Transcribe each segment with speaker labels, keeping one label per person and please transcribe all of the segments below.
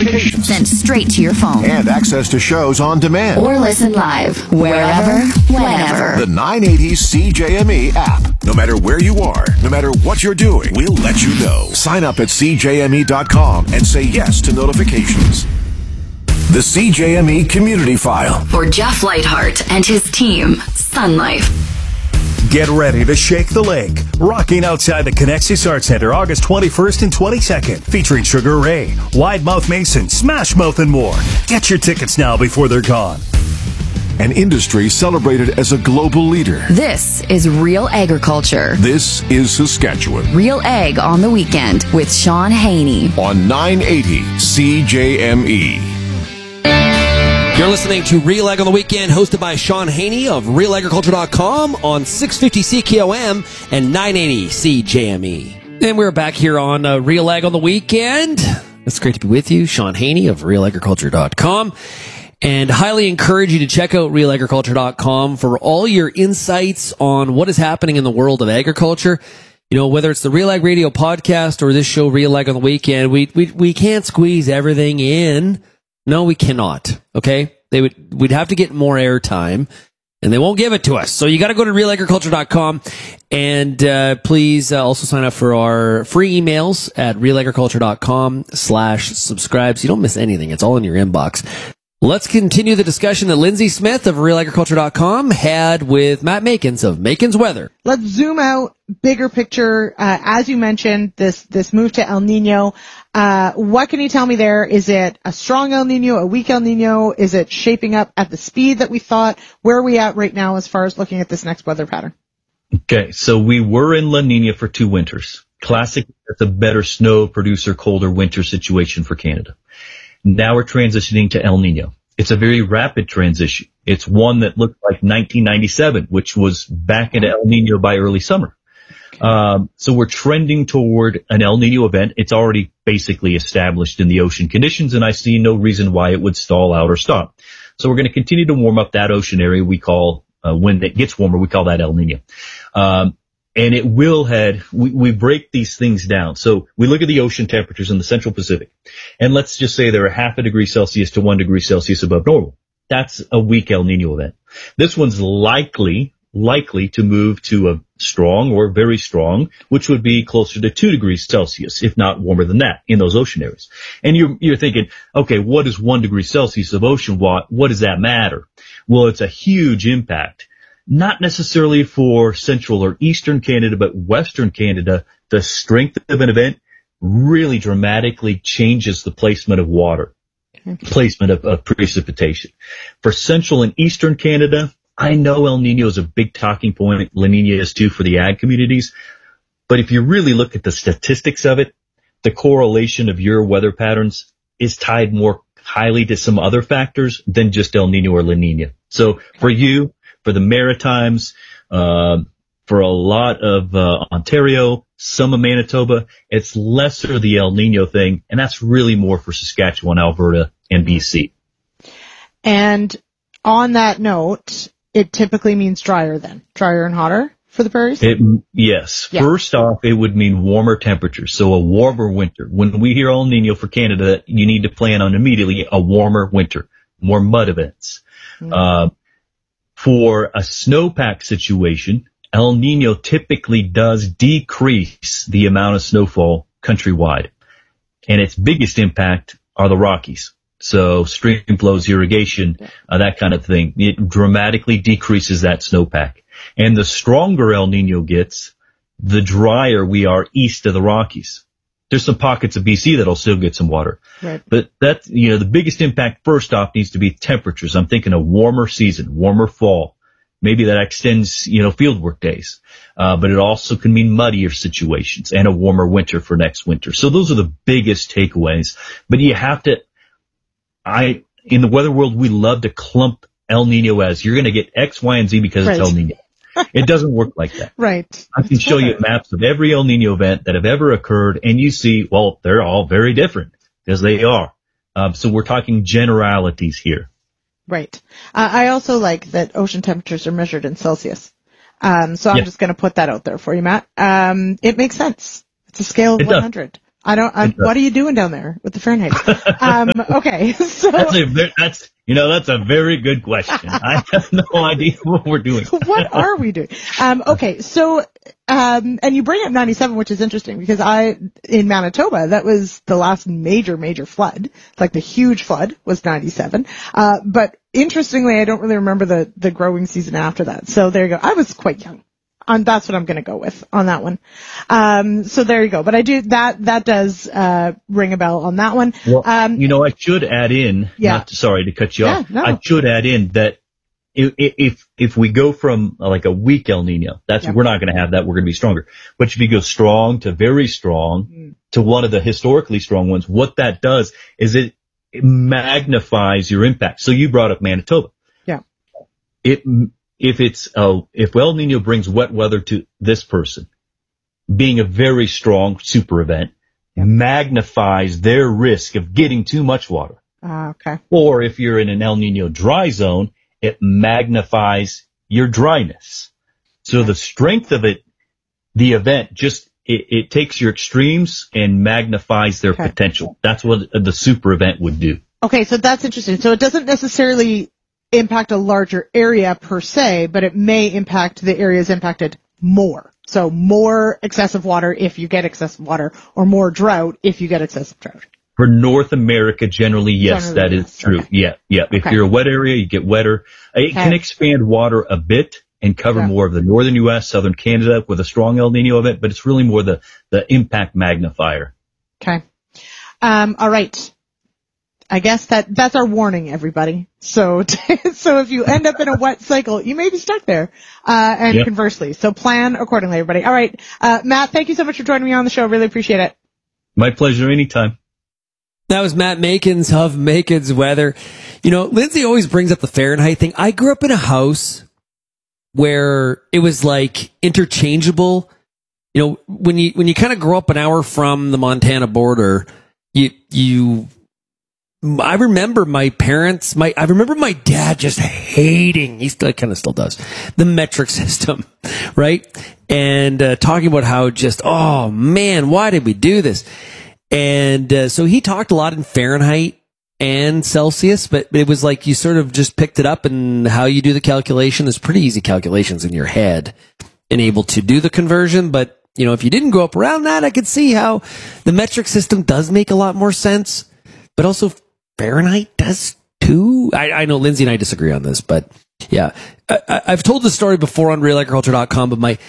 Speaker 1: notifications
Speaker 2: sent straight to your phone.
Speaker 1: and access to shows on demand.
Speaker 2: Or listen live, wherever, whenever.
Speaker 1: The 980 CJME app. No matter where you are, no matter what you're doing, we'll let you know. Sign up at CJME.com and say yes to notifications. The CJME Community File.
Speaker 2: For Jeff Lightheart and his team, Sun Life.
Speaker 3: Get ready to shake the lake. Rocking outside the Connexus Arts Center August 21st and 22nd. Featuring Sugar Ray, Wide Mouth Mason, Smash Mouth, and more. Get your tickets now before they're gone.
Speaker 1: An industry celebrated as a global leader.
Speaker 2: This is Real Agriculture.
Speaker 1: This is Saskatchewan.
Speaker 2: Real Ag on the Weekend with Sean Haney.
Speaker 1: On 980 CJME.
Speaker 4: You're listening to Real Ag on the Weekend, hosted by Sean Haney of RealAgriculture.com on 650 CKOM and 980 CJME. And we're back here on Real Ag on the Weekend. It's great to be with you, Sean Haney of RealAgriculture.com. And highly encourage you to check out RealAgriculture.com for all your insights on what is happening in the world of agriculture. You know, whether it's the Real Ag Radio podcast or this show, Real Ag on the Weekend, we can't squeeze everything in. No, we cannot. Okay? We'd have to get more airtime, and they won't give it to us. So you got to go to realagriculture.com, and please also sign up for our free emails at realagriculture.com/subscribe so you don't miss anything. It's all in your inbox. Let's continue the discussion that Lindsay Smith of realagriculture.com had with Matt Makins of Makins Weather.
Speaker 5: Let's zoom out, bigger picture. As you mentioned, this move to El Nino. What can you tell me there? Is it a strong El Nino, a weak El Nino? Is it shaping up at the speed that we thought? Where are we at right now as far as looking at this next weather pattern?
Speaker 6: Okay, so we were in La Nina for 2 winters. Classic, that's a better snow producer, colder winter situation for Canada. Now we're transitioning to El Nino. It's a very rapid transition. It's one that looked like 1997, which was back into El Nino by early summer. So we're trending toward an El Nino event. It's already basically established in the ocean conditions, and I see no reason why it would stall out or stop. So we're going to continue to warm up that ocean area we call, when it gets warmer, we call that El Nino. And it will we break these things down. So we look at the ocean temperatures in the Central Pacific, and let's just say they're 0.5 degree Celsius to 1 degree Celsius above normal. That's a weak El Nino event. This one's likely to move to a strong or very strong, which would be closer to 2 degrees Celsius, if not warmer than that, in those ocean areas. And you're thinking, okay, what is 1 degree Celsius of ocean? What does that matter? Well, it's a huge impact. Not necessarily for central or eastern Canada, but western Canada. The strength of an event really dramatically changes the placement of water, placement of precipitation. For central and eastern Canada, I know El Nino is a big talking point. La Nina is too for the ag communities. But if you really look at the statistics of it, the correlation of your weather patterns is tied more highly to some other factors than just El Nino or La Nina. So for you, for the Maritimes, for a lot of Ontario, some of Manitoba, it's lesser the El Nino thing, and that's really more for Saskatchewan, Alberta, and BC.
Speaker 5: And on that note, it typically means drier and hotter for the prairies?
Speaker 6: Yes.
Speaker 5: Yeah.
Speaker 6: First off, it would mean warmer temperatures, so a warmer winter. When we hear El Nino for Canada, you need to plan on immediately a warmer winter, more mud events. Mm-hmm. For a snowpack situation, El Nino typically does decrease the amount of snowfall countrywide. And its biggest impact are the Rockies. So stream flows, irrigation, that kind of thing. It dramatically decreases that snowpack. And the stronger El Nino gets, the drier we are east of the Rockies. There's some pockets of BC that'll still get some water. Right. But the biggest impact first off needs to be temperatures. I'm thinking a warmer season, warmer fall. Maybe that extends, field work days. But it also can mean muddier situations and a warmer winter for next winter. So those are the biggest takeaways. But you have to, in the weather world, we love to clump El Nino as you're going to get X, Y, and Z because it's El Nino. It doesn't work like that.
Speaker 5: Right.
Speaker 6: I can show you maps of every El Nino event that have ever occurred, and you see, well, they're all very different, because they are. So we're talking generalities here.
Speaker 5: Right. I also like that ocean temperatures are measured in Celsius. So I'm just going to put that out there for you, Matt. It makes sense. It's a scale of 100. What are you doing down there with the Fahrenheit? Okay. So
Speaker 6: that's a very good question. I have no idea what we're doing.
Speaker 5: What are we doing? Okay. So, and you bring up 97, which is interesting because in Manitoba, that was the last major flood. Like the huge flood was 97. But interestingly, I don't really remember the growing season after that. So there you go. I was quite young. That's what I'm going to go with on that one. So there you go. But I do, that does, ring a bell on that one.
Speaker 6: Well, I should add in, sorry to cut you off. No. I should add in that if we go from like a weak El Nino, we're not going to have that. We're going to be stronger. But if you go strong to very strong to one of the historically strong ones, what that does is it magnifies your impact. So you brought up Manitoba.
Speaker 5: Yeah.
Speaker 6: If El Nino brings wet weather to this person, being a very strong super event, magnifies their risk of getting too much water.
Speaker 5: Okay.
Speaker 6: Or if you're in an El Nino dry zone, it magnifies your dryness. So the strength of it, the event, it takes your extremes and magnifies their potential. That's what the super event would do.
Speaker 5: Okay, so that's interesting. So it doesn't necessarily impact a larger area per se, but it may impact the areas impacted more. So more excessive water if you get excessive water, or more drought if you get excessive drought.
Speaker 6: For North America, generally, yes, that is true. Okay. Yeah. If you're a wet area, you get wetter. It can expand water a bit and cover more of the northern U.S., southern Canada with a strong El Nino event, but it's really more the impact magnifier.
Speaker 5: Okay. All right. I guess that's our warning, everybody. So if you end up in a wet cycle, you may be stuck there, and conversely. So plan accordingly, everybody. All right. Matt, thank you so much for joining me on the show. Really appreciate it.
Speaker 6: My pleasure. Anytime.
Speaker 4: That was Matt Makins of Makins Weather. Lindsay always brings up the Fahrenheit thing. I grew up in a house where it was like interchangeable. When you kind of grow up an hour from the Montana border, I remember my parents, I remember my dad just hating, he still kind of still does, the metric system, right? And talking about how just, oh man, why did we do this? And so he talked a lot in Fahrenheit and Celsius, but it was like you sort of just picked it up, and how you do the calculation, there's pretty easy calculations in your head and able to do the conversion. But, if you didn't grow up around that, I could see how the metric system does make a lot more sense, but also Fahrenheit does too. I know Lindsay and I disagree on this, but yeah. I've told the story before on realagriculture.com, but my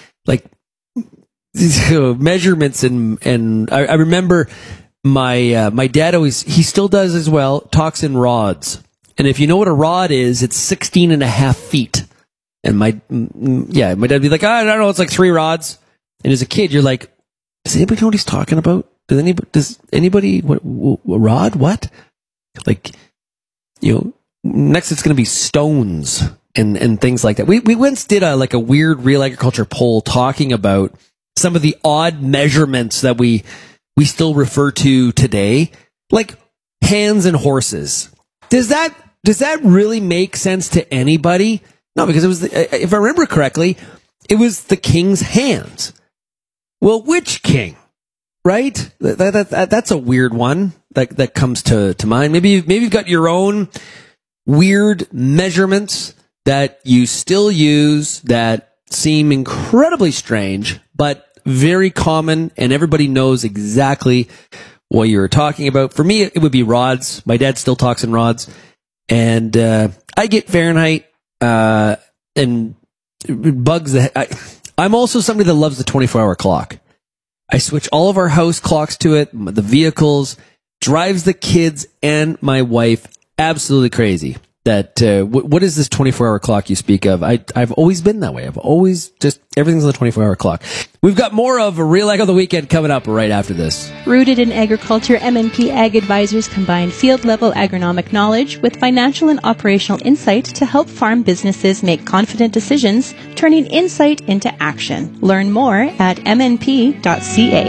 Speaker 4: measurements and I remember my dad always, he still does as well, talks in rods. And if you know what a rod is, it's 16 and a half feet. And my dad would be like, I don't know, it's like 3 rods. And as a kid, you're like, does anybody know what he's talking about? Does anybody, what rod? What? Like, next it's going to be stones and things like that. We once did a weird real agriculture poll talking about some of the odd measurements that we still refer to today, like hands and horses. Does that really make sense to anybody? No, because it was, if I remember correctly, it was the king's hands. Well, which king? Right? That's a weird one that comes to mind. Maybe you've got your own weird measurements that you still use that seem incredibly strange, but very common, and everybody knows exactly what you're talking about. For me, it would be rods. My dad still talks in rods, and I get Fahrenheit and bugs that I'm also somebody that loves the 24-hour clock. I switch all of our house clocks to it. The vehicles, drives the kids and my wife absolutely crazy. That what is this 24-hour clock you speak of? I've always been that way. I've always just, everything's on the 24-hour clock. We've got more of a Real Ag on the Weekend coming up right after this.
Speaker 7: Rooted in agriculture, MNP Ag Advisors combine field-level agronomic knowledge with financial and operational insight to help farm businesses make confident decisions, turning insight into action. Learn more at mnp.ca.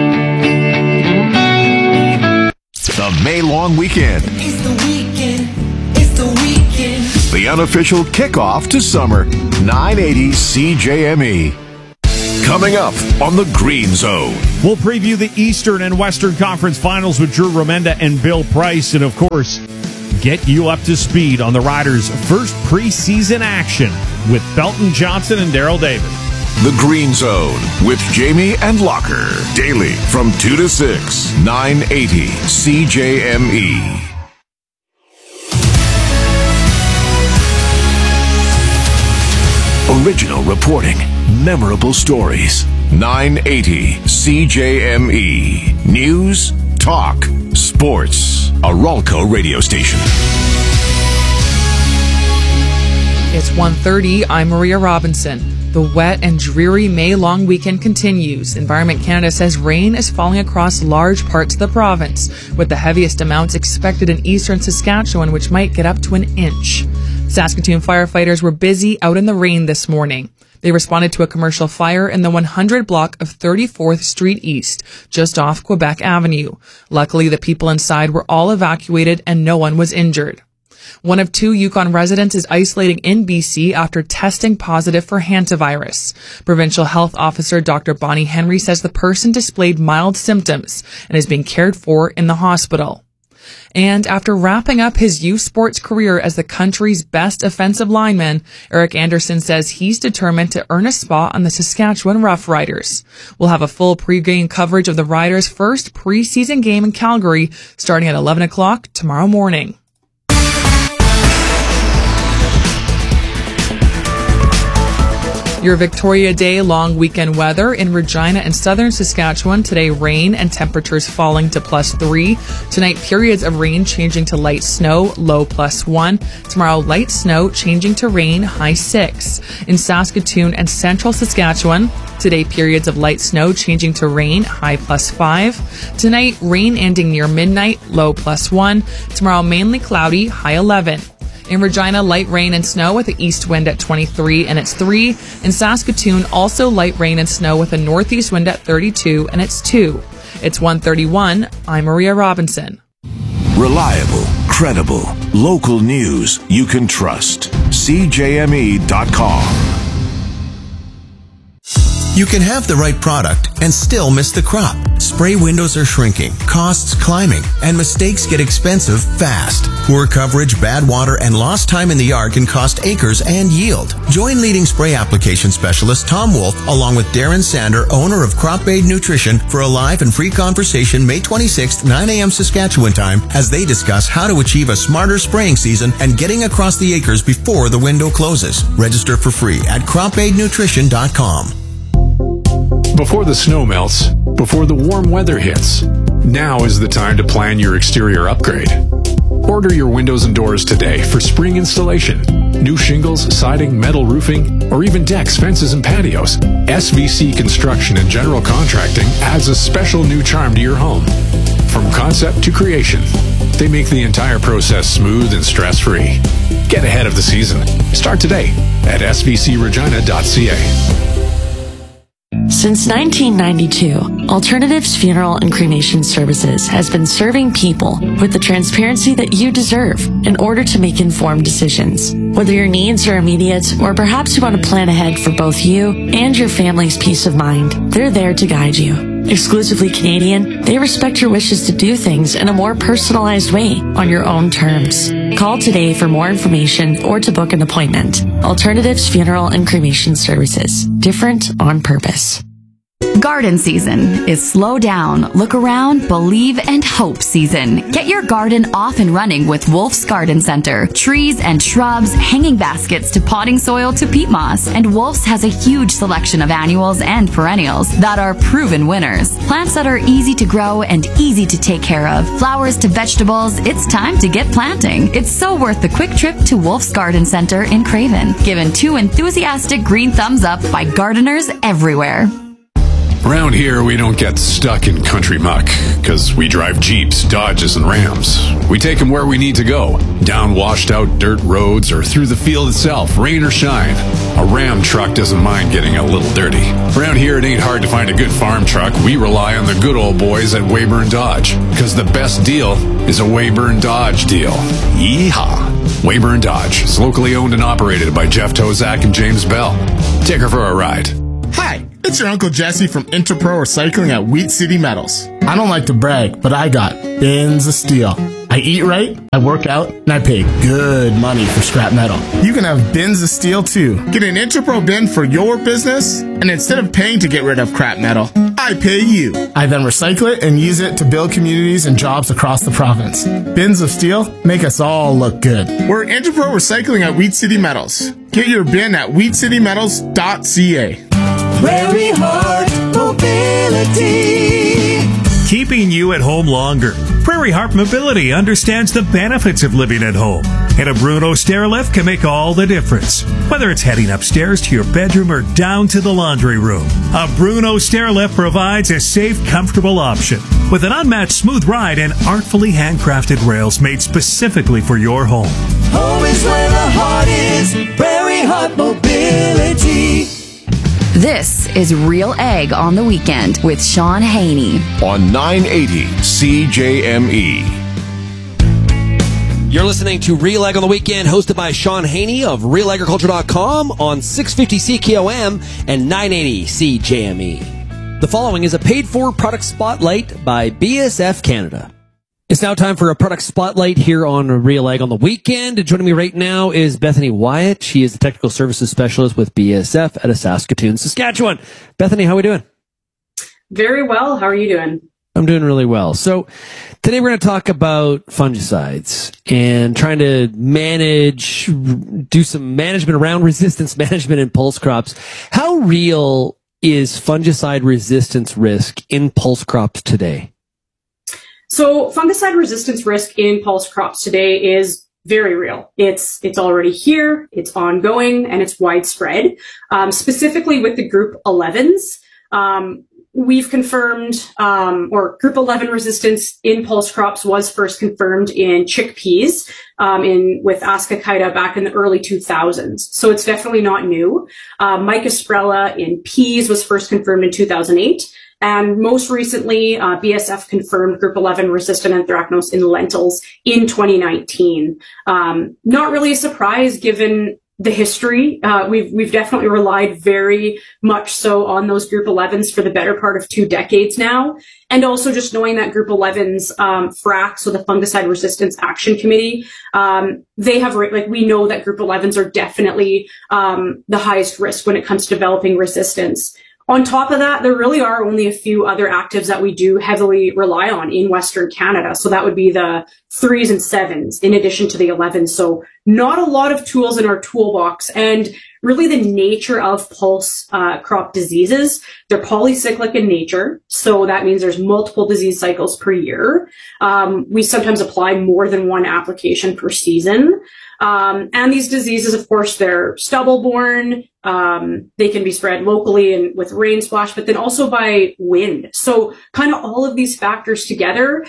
Speaker 1: The May long weekend.
Speaker 8: It's the weekend. It's the weekend.
Speaker 1: The unofficial kickoff to summer. 980 CJME. Coming up on the Green Zone.
Speaker 9: We'll preview the Eastern and Western Conference Finals with Drew Romenda and Bill Price, and of course, get you up to speed on the Riders' first preseason action with Belton Johnson and Daryl David.
Speaker 1: The Green Zone with Jamie and Locker. Daily from 2 to 6, 980 CJME. Original reporting, memorable stories. 980 CJME. News, talk, sports. A Ralco radio station.
Speaker 10: It's 1:30. I'm Maria Robinson. The wet and dreary May-long weekend continues. Environment Canada says rain is falling across large parts of the province, with the heaviest amounts expected in eastern Saskatchewan, which might get up to an inch. Saskatoon firefighters were busy out in the rain this morning. They responded to a commercial fire in the 100 block of 34th Street East, just off Quebec Avenue. Luckily, the people inside were all evacuated and no one was injured. One of 2 Yukon residents is isolating in BC after testing positive for hantavirus. Provincial Health Officer Dr. Bonnie Henry says the person displayed mild symptoms and is being cared for in the hospital. And after wrapping up his youth sports career as the country's best offensive lineman, Eric Anderson says he's determined to earn a spot on the Saskatchewan Roughriders. We'll have a full pre-game coverage of the Riders' first preseason game in Calgary starting at 11 o'clock tomorrow morning. Your Victoria Day long weekend weather in Regina and southern Saskatchewan. Today, rain and temperatures falling to +3. Tonight, periods of rain changing to light snow, low +1. Tomorrow, light snow changing to rain, high 6. In Saskatoon and central Saskatchewan, today, periods of light snow changing to rain, high +5. Tonight, rain ending near midnight, low +1. Tomorrow, mainly cloudy, high 11. In Regina, light rain and snow with an east wind at 23 and it's 3. In Saskatoon, also light rain and snow with a northeast wind at 32 and it's 2. It's 1:31. I'm Maria Robinson.
Speaker 1: Reliable, credible, local news you can trust. CJME.com.
Speaker 11: You can have the right product and still miss the crop. Spray windows are shrinking, costs climbing, and mistakes get expensive fast. Poor coverage, bad water, and lost time in the yard can cost acres and yield. Join leading spray application specialist Tom Wolf along with Darren Sander, owner of Crop Aid Nutrition, for a live and free conversation May 26th, 9 a.m. Saskatchewan time, as they discuss how to achieve a smarter spraying season and getting across the acres before the window closes. Register for free at cropaidnutrition.com.
Speaker 12: Before the snow melts, before the warm weather hits, now is the time to plan your exterior upgrade. Order your windows and doors today for spring installation. New shingles, siding, metal roofing, or even decks, fences, and patios. SVC Construction and General Contracting adds a special new charm to your home. From concept to creation, they make the entire process smooth and stress-free. Get ahead of the season. Start today at svcregina.ca.
Speaker 13: Since 1992, Alternatives Funeral and Cremation Services has been serving people with the transparency that you deserve in order to make informed decisions. Whether your needs are immediate or perhaps you want to plan ahead for both you and your family's peace of mind, they're there to guide you. Exclusively Canadian, they respect your wishes to do things in a more personalized way on your own terms. Call today for more information or to book an appointment. Alternatives Funeral and Cremation Services. Different on purpose.
Speaker 2: Garden season is slow down, look around, believe, and hope season. Get your garden off and running with Wolf's Garden Center. Trees and shrubs, hanging baskets to potting soil to peat moss. And Wolf's has a huge selection of annuals and perennials that are proven winners. Plants that are easy to grow and easy to take care of. Flowers to vegetables, it's time to get planting. It's so worth the quick trip to Wolf's Garden Center in Craven. Given 2 enthusiastic green thumbs up by gardeners everywhere.
Speaker 12: Around here, we don't get stuck in country muck, because we drive Jeeps, Dodges, and Rams. We take them where we need to go, down washed-out dirt roads or through the field itself, rain or shine. A Ram truck doesn't mind getting a little dirty. Around here, it ain't hard to find a good farm truck. We rely on the good old boys at Weyburn Dodge, because the best deal is a Weyburn Dodge deal. Yeehaw! Weyburn Dodge is locally owned and operated by Jeff Tozak and James Bell. Take her for a ride.
Speaker 14: Hi, It's your Uncle Jesse from Interpro Recycling at Wheat City Metals. I don't like to brag, but I got bins of steel. I eat right, I work out, and I pay good money for scrap metal. You can have bins of steel too. Get an Interpro bin for your business, and instead of paying to get rid of crap metal, I pay you. I then recycle it and use it to build communities and jobs across the province. Bins of steel make us all look good. We're Interpro Recycling at Wheat City Metals. Get your bin at wheatcitymetals.ca.
Speaker 8: Prairie Heart Mobility.
Speaker 3: Keeping you at home longer. Prairie Heart Mobility understands the benefits of living at home, and a Bruno stairlift can make all the difference. Whether it's heading upstairs to your bedroom or down to the laundry room, a Bruno stairlift provides a safe, comfortable option with an unmatched smooth ride and artfully handcrafted rails made specifically for your home.
Speaker 8: Home is where the heart is. Prairie Heart Mobility.
Speaker 2: This is Real Egg on the Weekend with Sean Haney
Speaker 1: on 980 CJME.
Speaker 4: You're listening to Real Egg on the Weekend, hosted by Sean Haney of RealAgriculture.com on 650 CKOM and 980 CJME. The following is a paid-for product spotlight by BASF Canada. It's now time for a product spotlight here on Real Egg on the Weekend. Joining me right now is Bethany Wyatt. She is the technical services specialist with BASF out of Saskatoon, Saskatchewan. Bethany, how are we doing?
Speaker 15: Very well. How are you doing?
Speaker 4: I'm doing really well. So today we're going to talk about fungicides and trying to do some management around resistance management in pulse crops. How real is fungicide resistance risk in pulse crops today?
Speaker 15: So fungicide resistance risk in pulse crops today is very real. It's already here, it's ongoing, and it's widespread. Specifically with the Group 11s, we've confirmed, or Group 11 resistance in pulse crops was first confirmed in chickpeas, with Ascochyta back in the early 2000s. So it's definitely not new. Mycosprella in peas was first confirmed in 2008. And most recently, BASF confirmed Group 11 resistant anthracnose in lentils in 2019. Not really a surprise given the history. We've definitely relied very much so on those Group 11s for the better part of 2 decades now. And also just knowing that Group 11's FRAC, so the Fungicide Resistance Action Committee, they have, we know that Group 11s are definitely the highest risk when it comes to developing resistance. On top of that, there really are only a few other actives that we do heavily rely on in Western Canada. So that would be the 3s and 7s in addition to the 11s. So not a lot of tools in our toolbox. And really the nature of pulse crop diseases, they're polycyclic in nature. So that means there's multiple disease cycles per year. We sometimes apply more than one application per season. And these diseases, of course, they're stubble-borne. They can be spread locally and with rain splash, but then also by wind. So kind of all of these factors together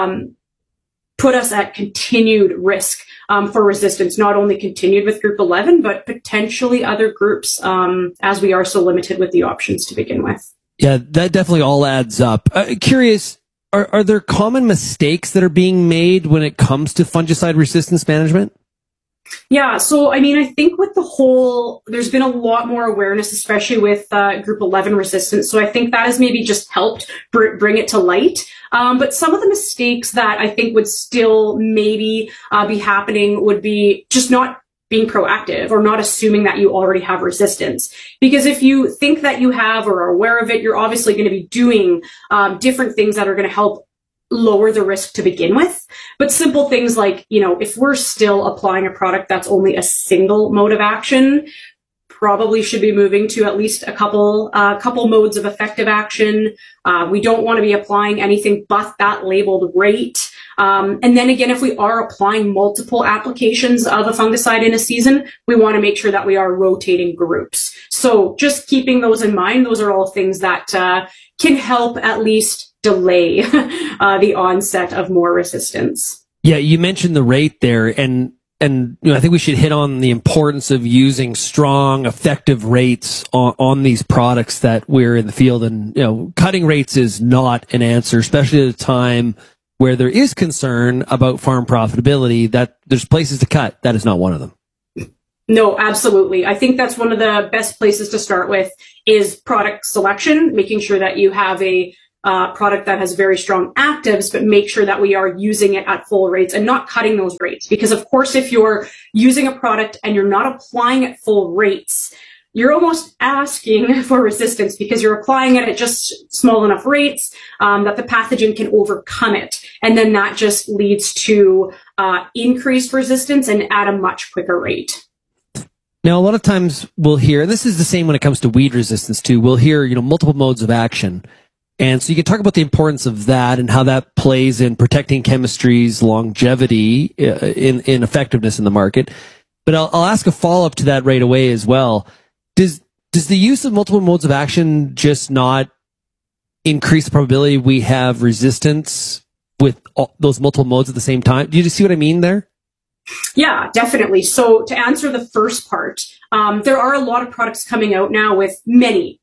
Speaker 15: put us at continued risk for resistance, not only continued with Group 11, but potentially other groups, as we are so limited with the options to begin with.
Speaker 4: Yeah, that definitely all adds up. Curious, are there common mistakes that are being made when it comes to fungicide resistance management?
Speaker 15: Yeah, so I mean, I think with there's been a lot more awareness, especially with Group 11 resistance. So I think that has maybe just helped bring it to light. But some of the mistakes that I think would still maybe be happening would be just not being proactive or not assuming that you already have resistance. Because if you think that you have or are aware of it, you're obviously going to be doing different things that are going to help lower the risk to begin with. But simple things like, if we're still applying a product that's only a single mode of action, probably should be moving to at least a couple modes of effective action. We don't want to be applying anything but that labeled rate. And then again, if we are applying multiple applications of a fungicide in a season, we want to make sure that we are rotating groups. So just keeping those in mind, those are all things that can help at least delay the onset of more resistance.
Speaker 4: Yeah, you mentioned the rate there, and I think we should hit on the importance of using strong, effective rates on these products that we're in the field. And cutting rates is not an answer, especially at a time where there is concern about farm profitability. That there's places to cut. That is not one of them.
Speaker 15: No, absolutely. I think that's one of the best places to start with is product selection, making sure that you have a product that has very strong actives, but make sure that we are using it at full rates and not cutting those rates. Because of course, if you're using a product and you're not applying at full rates, you're almost asking for resistance because you're applying it at just small enough rates that the pathogen can overcome it. And then that just leads to increased resistance and at a much quicker rate.
Speaker 4: Now, a lot of times we'll hear, and this is the same when it comes to weed resistance too, we'll hear, multiple modes of action. And so you can talk about the importance of that and how that plays in protecting chemistry's longevity in effectiveness in the market. But I'll ask a follow-up to that right away as well. Does the use of multiple modes of action just not increase the probability we have resistance with those multiple modes at the same time? Do you see what I mean there?
Speaker 15: Yeah, definitely. So to answer the first part, there are a lot of products coming out now with many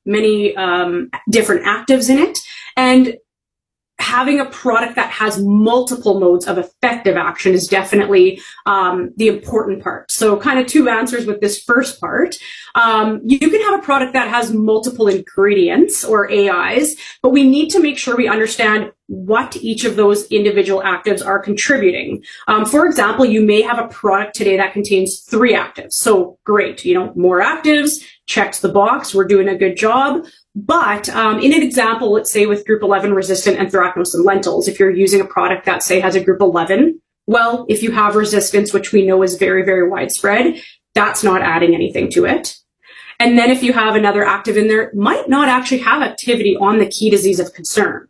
Speaker 15: different actives in it. And having a product that has multiple modes of effective action is definitely the important part. So kind of two answers with this first part. You can have a product that has multiple ingredients or AIs, but we need to make sure we understand what each of those individual actives are contributing. For example, you may have a product today that contains 3 actives. So great, more actives, checks the box, we're doing a good job. But in an example, let's say with group 11 resistant anthracnose and lentils, if you're using a product that, say, has a group 11, well, if you have resistance, which we know is very, very widespread, that's not adding anything to it. And then if you have another active in there, it might not actually have activity on the key disease of concern.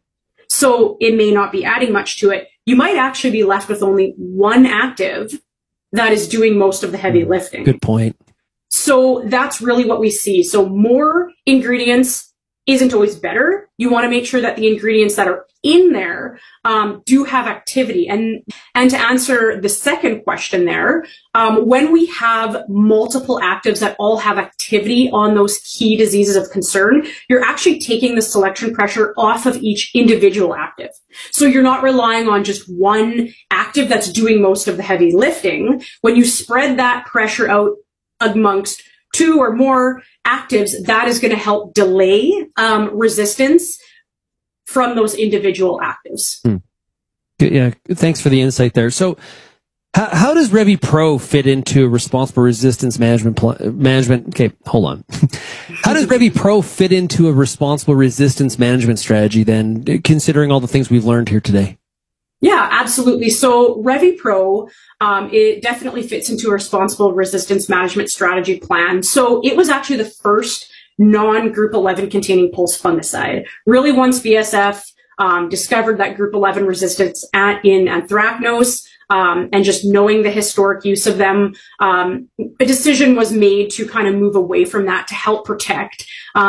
Speaker 15: So it may not be adding much to it. You might actually be left with only one active that is doing most of the heavy lifting.
Speaker 4: Good point.
Speaker 15: So that's really what we see. So more ingredients isn't always better. You want to make sure that the ingredients that are in there do have activity. And to answer the second question there, when we have multiple actives that all have activity on those key diseases of concern, you're actually taking the selection pressure off of each individual active. So you're not relying on just one active that's doing most of the heavy lifting. When you spread that pressure out amongst 2 or more actives, that is going to help delay resistance from those individual actives.
Speaker 4: Yeah, thanks for the insight there. So how does ReviPro fit into responsible resistance management? Okay, hold on. How does ReviPro fit into a responsible resistance management strategy then, considering all the things we've learned here today?
Speaker 15: Yeah, absolutely. So ReviPro, it definitely fits into a responsible resistance management strategy plan. So it was actually the first non-group 11 containing pulse fungicide. Really, once BSF discovered that group 11 resistance in anthracnose, and just knowing the historic use of them, a decision was made to kind of move away from that to help protect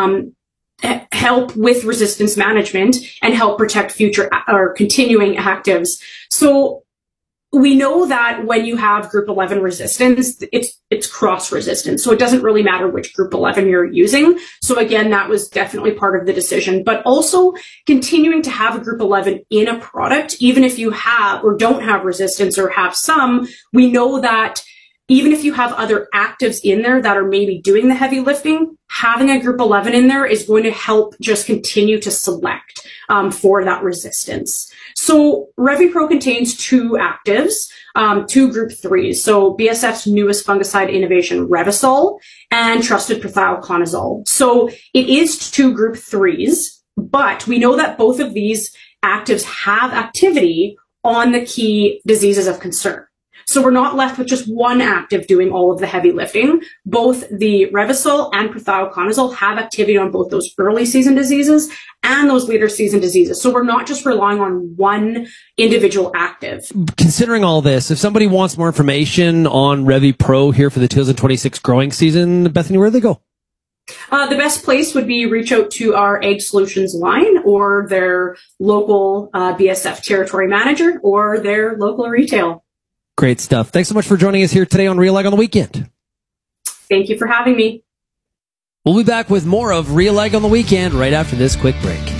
Speaker 15: help with resistance management and help protect future or continuing actives. So we know that when you have group 11 resistance, it's cross resistant. So it doesn't really matter which group 11 you're using. So again, that was definitely part of the decision, but also continuing to have a group 11 in a product, even if you have or don't have resistance or have some, we know that even if you have other actives in there that are maybe doing the heavy lifting, having a group 11 in there is going to help just continue to select for that resistance. So ReviPro contains 2 actives, 2 group 3s. So BSF's newest fungicide innovation, Revysol, and trusted prothioconazole. So it is 2 group 3s, but we know that both of these actives have activity on the key diseases of concern. So we're not left with just one active doing all of the heavy lifting. Both the Revysol and prothioconazole have activity on both those early season diseases and those later season diseases. So we're not just relying on one individual active.
Speaker 4: Considering all this, if somebody wants more information on ReviPro here for the 2026 growing season, Bethany, where do they go?
Speaker 15: The best place would be reach out to our Ag Solutions line or their local BSF territory manager or their local retail.
Speaker 4: Great stuff. Thanks so much for joining us here today on Real Ag on the Weekend.
Speaker 15: Thank you for having me.
Speaker 4: We'll be back with more of Real Ag on the Weekend right after this quick break.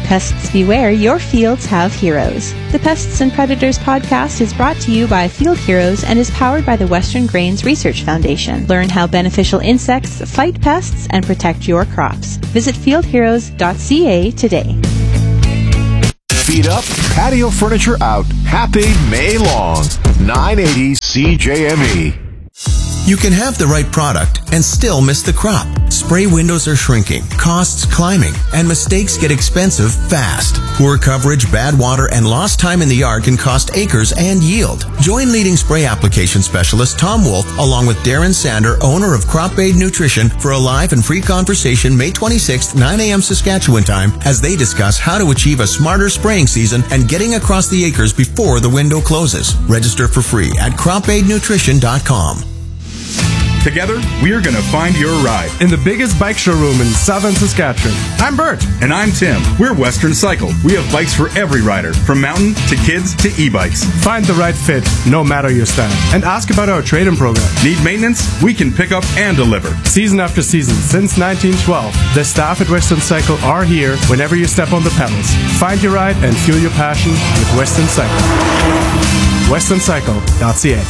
Speaker 7: Pests beware, your fields have heroes. The Pests and Predators podcast is brought to you by Field Heroes and is powered by the Western Grains Research Foundation. Learn how beneficial insects fight pests and protect your crops. Visit fieldheroes.ca today.
Speaker 1: Feet up, patio furniture out. Happy May long. 980 CJME.
Speaker 11: You can have the right product and still miss the crop. Spray windows are shrinking, costs climbing, and mistakes get expensive fast. Poor coverage, bad water, and lost time in the yard can cost acres and yield. Join leading spray application specialist Tom Wolf along with Darren Sander, owner of Crop Aid Nutrition, for a live and free conversation May 26th, 9 a.m. Saskatchewan time, as they discuss how to achieve a smarter spraying season and getting across the acres before the window closes. Register for free at cropaidnutrition.com.
Speaker 16: Together, we are going to find your ride in the biggest bike showroom in southern Saskatchewan. I'm Bert.
Speaker 17: And I'm Tim. We're Western Cycle. We have bikes for every rider, from mountain to kids to e-bikes.
Speaker 16: Find the right fit, no matter your style. And ask about our trade-in program.
Speaker 17: Need maintenance? We can pick up and deliver.
Speaker 16: Season after season, since 1912, the staff at Western Cycle are here whenever you step on the pedals. Find your ride and fuel your passion with Western Cycle. WesternCycle.ca.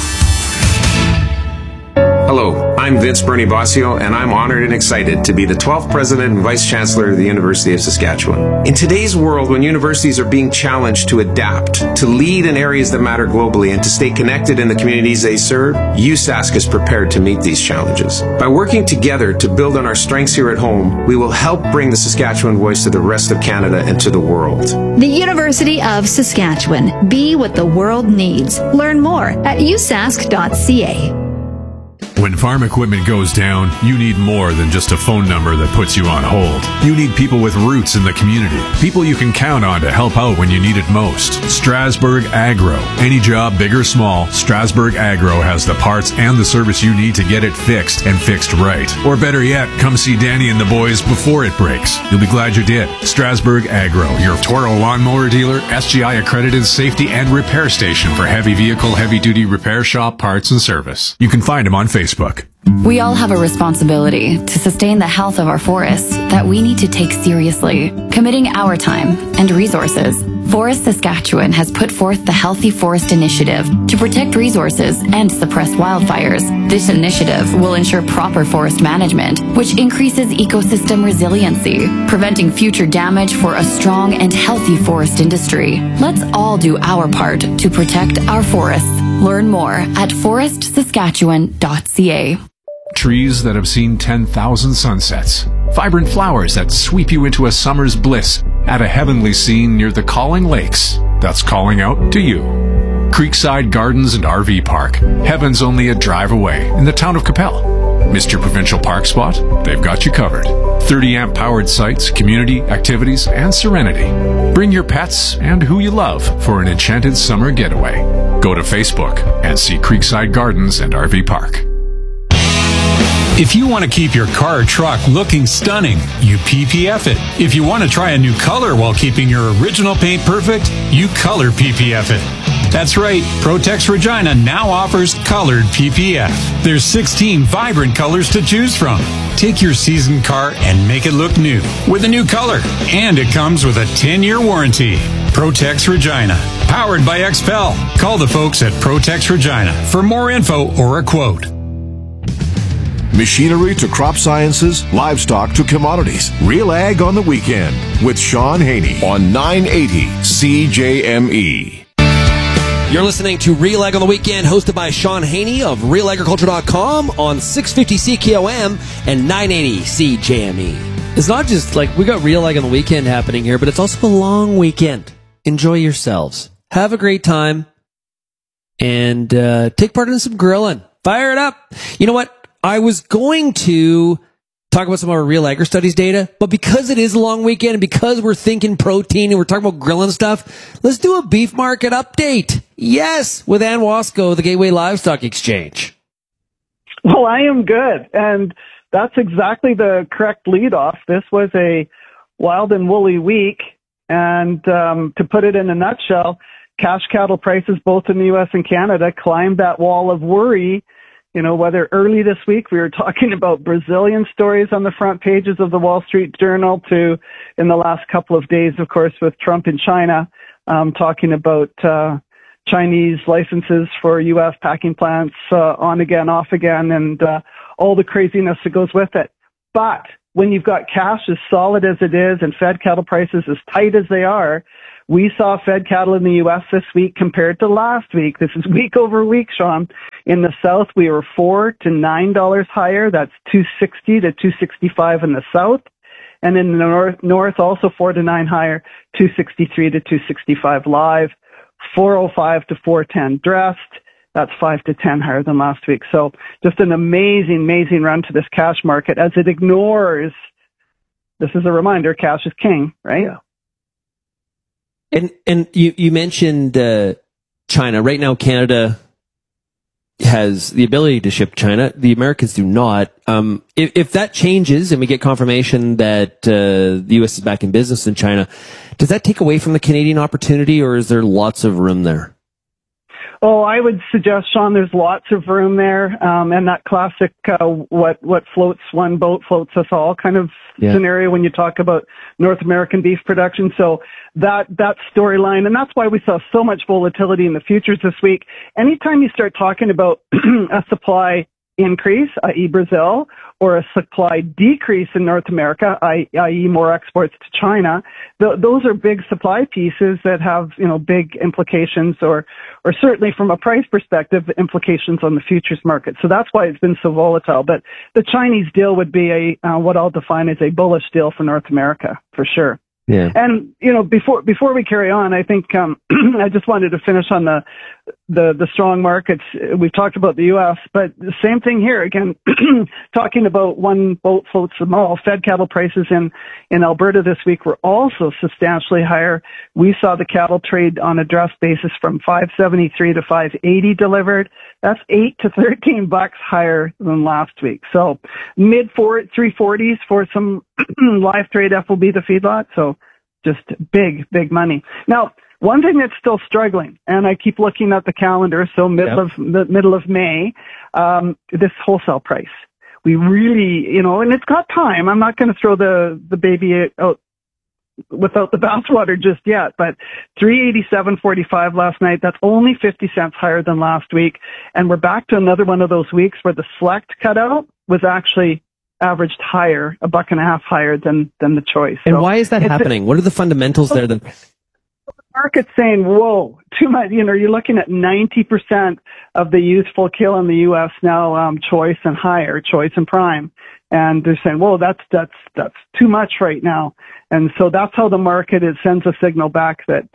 Speaker 18: Hello, I'm Vince Bernie Bossio, and I'm honored and excited to be the 12th President and Vice Chancellor of the University of Saskatchewan. In today's world, when universities are being challenged to adapt, to lead in areas that matter globally, and to stay connected in the communities they serve, USask is prepared to meet these challenges. By working together to build on our strengths here at home, we will help bring the Saskatchewan voice to the rest of Canada and to the world.
Speaker 19: The University of Saskatchewan. Be what the world needs. Learn more at usask.ca.
Speaker 12: When farm equipment goes down, you need more than just a phone number that puts you on hold. You need people with roots in the community, people you can count on to help out when you need it most. Strasburg Agro. Any job, big or small, Strasburg Agro has the parts and the service you need to get it fixed and fixed right. Or better yet, come see Danny and the boys before it breaks. You'll be glad you did. Strasburg Agro, your Toro lawnmower dealer, SGI accredited safety and repair station for heavy vehicle, heavy duty repair shop parts and service. You can find them on Facebook.
Speaker 2: We all have a responsibility to sustain the health of our forests that we need to take seriously, committing our time and resources. Forest Saskatchewan has put forth the Healthy Forest Initiative to protect resources and suppress wildfires. This initiative will ensure proper forest management, which increases ecosystem resiliency, preventing future damage for a strong and healthy forest industry. Let's all do our part to protect our forests. Learn more at forestsaskatchewan.ca.
Speaker 12: Trees that have seen 10,000 sunsets. Vibrant flowers that sweep you into a summer's bliss at a heavenly scene near the Calling Lakes. That's calling out to you. Creekside Gardens and RV Park. Heaven's only a drive away in the town of Capel. Missed your provincial park spot? They've got you covered. 30-amp powered sites, community, activities, and serenity. Bring your pets and who you love for an enchanted summer getaway. Go to Facebook and see Creekside Gardens and RV Park.
Speaker 20: If you want to keep your car or truck looking stunning, you PPF it. If you want to try a new color while keeping your original paint perfect, you color PPF it. That's right, Protex Regina now offers colored PPF. There's 16 vibrant colors to choose from. Take your seasoned car and make it look new with a new color. And it comes with a 10-year warranty. Protex Regina, powered by XPEL. Call the folks at Protex Regina for more info or a quote.
Speaker 1: Machinery to crop sciences, livestock to commodities. Real Ag on the Weekend with Sean Haney on 980 CJME.
Speaker 4: You're listening to Real Ag on the Weekend, hosted by Sean Haney of RealAgriculture.com on 650 CKOM and 980 CJME. It's not just like we got Real Ag on the Weekend happening here, but it's also a long weekend. Enjoy yourselves. Have a great time. And take part in some grilling. Fire it up. You know what? I was going to talk about some of our Real Agri Studies data, but because it is a long weekend and because we're thinking protein and we're talking about grilling stuff, let's do a beef market update. Yes, with Ann Wasco, the Gateway Livestock Exchange.
Speaker 21: Well, I am good, and that's exactly the correct leadoff. This was a wild and woolly week, and to put it in a nutshell, cash cattle prices both in the U.S. and Canada climbed that wall of worry You know, whether early this week we were talking about Brazilian stories on the front pages of the Wall Street Journal to in the last couple of days, of course, with Trump in China, talking about Chinese licenses for U.S. packing plants, on again, off again, and all the craziness that goes with it. But when you've got cash as solid as it is and Fed cattle prices as tight as they are, we saw Fed cattle in the U.S. this week compared to last week. This is week over week, Sean. In the South, we were $4 to $9 higher. That's $2.60 to $2.65 in the South. And in the North, also 4 to 9 higher, $2.63 to $2.65 live, $4.05 to $4.10 dressed. That's 5 to 10 higher than last week. So just an amazing, amazing run to this cash market as it ignores, this is a reminder, cash is king, right? Yeah.
Speaker 4: And you mentioned China. Right now, Canada has the ability to ship China. The Americans do not. If that changes and we get confirmation that the U.S. is back in business in China, does that take away from the Canadian opportunity, or is there lots of room there?
Speaker 21: Oh, I would suggest, Sean, there's lots of room there, and that classic what floats one boat floats us all kind of scenario when you talk about North American beef production. So that storyline, and that's why we saw so much volatility in the futures this week. Anytime you start talking about a supply increase, i.e. Brazil, or a supply decrease in North America, i.e. more exports to China, those are big supply pieces that have, you know, big implications or certainly from a price perspective, implications on the futures market. So that's why it's been so volatile. But the Chinese deal would be what I'll define as a bullish deal for North America, for sure.
Speaker 4: Yeah.
Speaker 21: And, you know, before we carry on, I think, I just wanted to finish on the strong markets. We've talked about the U.S., but the same thing here. Again, talking about one boat floats them all. Fed cattle prices in Alberta this week were also substantially higher. We saw the cattle trade on a dress basis from $5.73 to $5.80 delivered. That's $8 to $13 higher than last week. So mid 340s for some live trade FOB the feedlot. So just big money. Now, one thing that's still struggling, and I keep looking at the calendar, so middle of May, this wholesale price. We really, you know, and it's got time. I'm not going to throw the baby out without the bathwater just yet, but $387.45 last night. That's only 50 cents higher than last week. And we're back to another one of those weeks where the select cutout was actually averaged higher, $1.50 higher than the choice.
Speaker 4: And so why is that happening? What are the fundamentals there? The
Speaker 21: market's saying, whoa, too much. You know, you're looking at 90% of the useful kill in the U.S. now, choice and higher, choice and prime. And they're saying, whoa, that's too much right now. And so that's how the market, it sends a signal back that,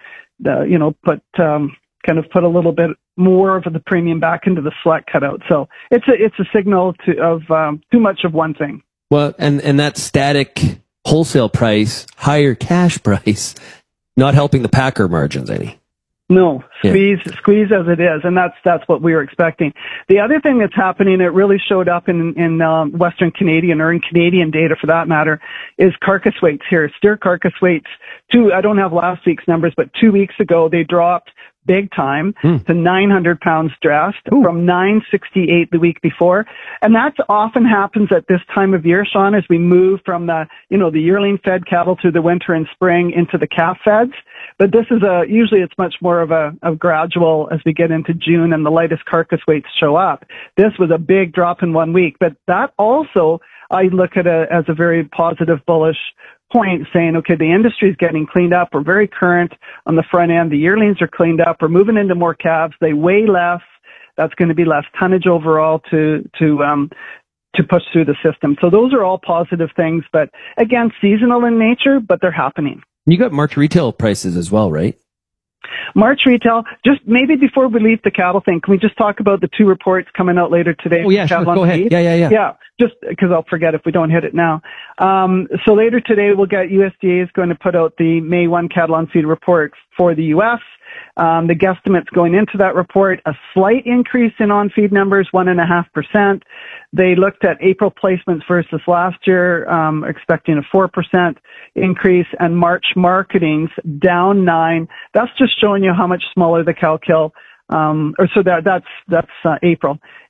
Speaker 21: kind of put a little bit more of the premium back into the select cutout. So it's a signal of too much of one thing.
Speaker 4: Well, and that static wholesale price, higher cash price, not helping the packer margins any.
Speaker 21: No, squeeze as it is, and that's what we were expecting. The other thing that's happening, it really showed up in Western Canadian or in Canadian data for that matter, is carcass weights here. Steer carcass weights. I don't have last week's numbers, but 2 weeks ago they dropped big time to 900 pounds dressed from 968 the week before. And that often happens at this time of year, Sean, as we move from the yearling fed cattle through the winter and spring into the calf feds. But this is usually it's much more of a gradual as we get into June and the lightest carcass weights show up. This was a big drop in 1 week, but that also I look at as a very positive, bullish point, saying, okay, the industry is getting cleaned up. We're very current on the front end. The yearlings are cleaned up. We're moving into more calves. They weigh less. That's going to be less tonnage overall to push through the system. So those are all positive things, but again, seasonal in nature, but they're happening.
Speaker 4: You got March retail prices as well, right?
Speaker 21: March retail, just maybe before we leave the cattle thing, can we just talk about the two reports coming out later today?
Speaker 4: Oh, yeah, sure. Go ahead. Yeah.
Speaker 21: Yeah, just because I'll forget if we don't hit it now. So later today, we'll get USDA is going to put out the May 1 cattle on feed report for the U.S. The guesstimates going into that report, a slight increase in on-feed numbers, 1.5%. They looked at April placements versus last year, expecting a 4% increase, and March marketings down 9%. That's just showing you how much smaller the cow kill, that's April.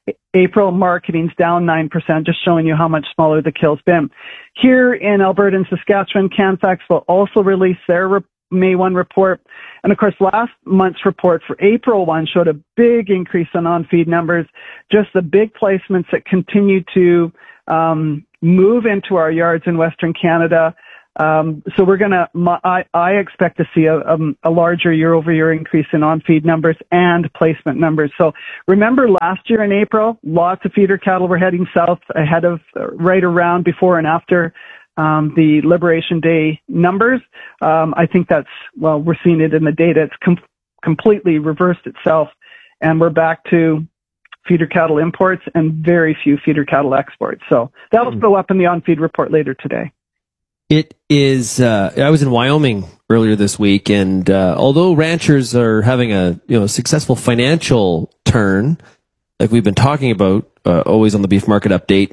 Speaker 21: April marketing's down 9%, just showing you how much smaller the kill's been. Here in Alberta and Saskatchewan, Canfax will also release their May 1 report. And of course, last month's report for April 1 showed a big increase in on-feed numbers, just the big placements that continue to move into our yards in Western Canada. So we're I expect to see a larger year-over-year increase in on-feed numbers and placement numbers. So remember last year in April, lots of feeder cattle were heading south ahead of, right around before and after the Liberation Day numbers. I think we're seeing it in the data. It's completely reversed itself, and we're back to feeder cattle imports and very few feeder cattle exports. So that'll go up in the on-feed report later today.
Speaker 4: It is, I was in Wyoming earlier this week, and although ranchers are having a successful financial turn, like we've been talking about always on the Beef Market Update,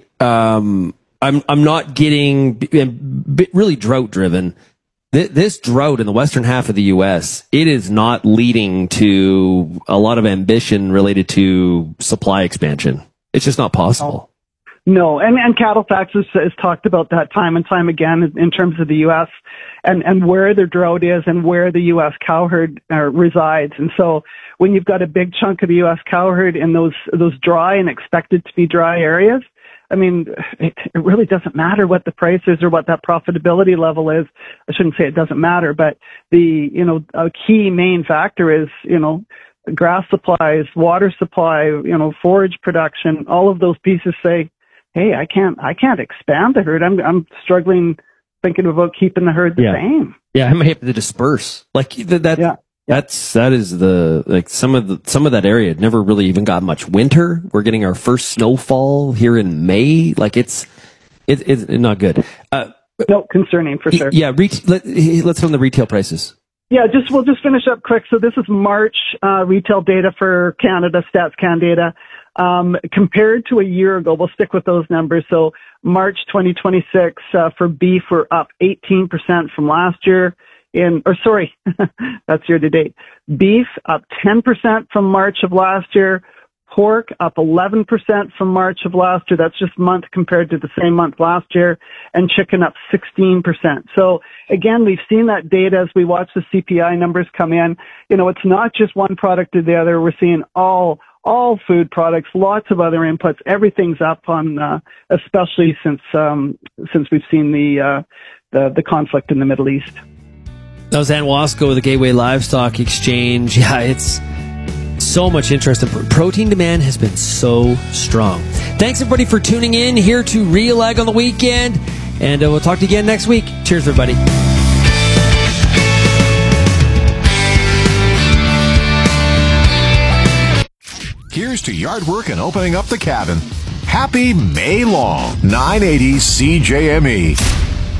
Speaker 4: I'm not getting really drought driven. This drought in the western half of the U.S., it is not leading to a lot of ambition related to supply expansion. It's just not possible.
Speaker 21: No, and CattleFax has talked about that time and time again in terms of the U.S. and where the drought is and where the U.S. cow herd resides. And so when you've got a big chunk of the U.S. cow herd in those dry and expected to be dry areas, I mean, it really doesn't matter what the price is or what that profitability level is. I shouldn't say it doesn't matter, but a key main factor is, grass supplies, water supply, forage production, all of those pieces say, hey, I can't expand the herd. I'm struggling thinking about keeping the herd the same.
Speaker 4: Yeah, I might have to disperse. Like that is some of that area never really even got much winter. We're getting our first snowfall here in May. Like it's not good.
Speaker 21: No, concerning for sure.
Speaker 4: Yeah, let's run the retail prices.
Speaker 21: Yeah, we'll just finish up quick. So this is March retail data for Canada, StatsCan data. Compared to a year ago, we'll stick with those numbers. So March 2026 for beef, we're up 18% from last year. That's year to date. Beef up 10% from March of last year. Pork up 11% from March of last year. That's just month compared to the same month last year. And chicken up 16%. So again, we've seen that data as we watch the CPI numbers come in. It's not just one product or the other. We're seeing all food products, lots of other inputs. Everything's up on, especially since we've seen the conflict in the Middle East.
Speaker 4: That was Ann Wasko with the Gateway Livestock Exchange. Yeah, it's so much interest. The protein demand has been so strong. Thanks, everybody, for tuning in here to Real Ag on the Weekend. And we'll talk to you again next week. Cheers, everybody.
Speaker 1: Here's to yard work and opening up the cabin. Happy May long. 980 CJME.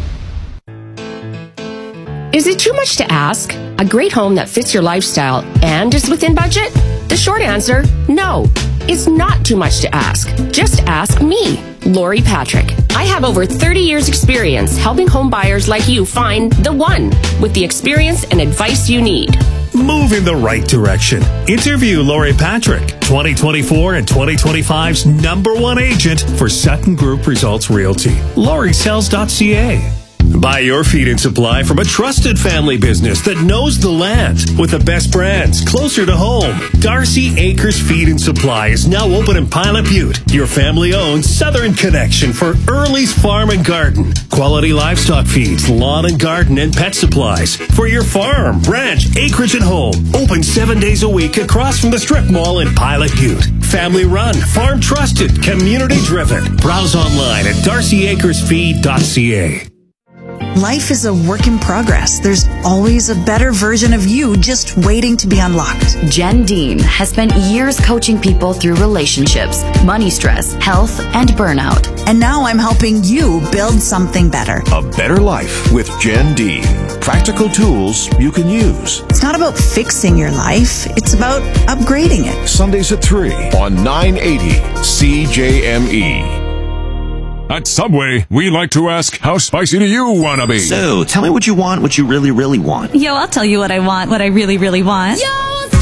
Speaker 5: Is it too much to ask? A great home that fits your lifestyle and is within budget? The short answer, no. It's not too much to ask. Just ask me, Lori Patrick. I have over 30 years experience helping home buyers like you find the one with the experience and advice you need.
Speaker 3: Move in the right direction. Interview Lori Patrick, 2024 and 2025's #1 agent for Sutton Group Results Realty. LoriSells.ca. Buy your feed and supply from a trusted family business that knows the land with the best brands closer to home. Darcy Acres Feed and Supply is now open in Pilot Butte, your family-owned Southern connection for Early's Farm and Garden. Quality livestock feeds, lawn and garden, and pet supplies for your farm, ranch, acreage, and home. Open 7 days a week across from the Strip Mall in Pilot Butte. Family run, farm trusted, community driven. Browse online at darcyacresfeed.ca.
Speaker 22: Life is a work in progress. There's always a better version of you just waiting to be unlocked.
Speaker 2: Jen Dean has spent years coaching people through relationships, money stress, health, and burnout.
Speaker 22: And now I'm helping you build something better.
Speaker 1: A better life with Jen Dean. Practical tools you can use.
Speaker 22: It's not about fixing your life. It's about upgrading it.
Speaker 1: Sundays at 3 on 980 CJME.
Speaker 23: At Subway, we like to ask, how spicy do you want to be?
Speaker 24: So, tell me what you want, what you really, really want.
Speaker 25: Yo, I'll tell you what I want, what I really, really want.
Speaker 8: Yo,